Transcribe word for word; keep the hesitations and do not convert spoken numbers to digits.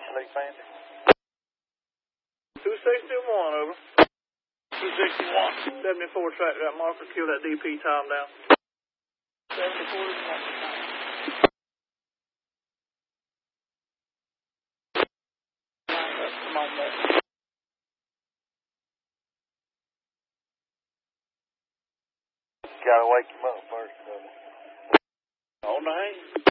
Lake Fancy. two sixty-one, over. two sixty-one. seventy-four, track that marker, kill that D P, tie him down. seventy-four is marker time. Come on, man. Gotta wake him up first, brother. On the hand.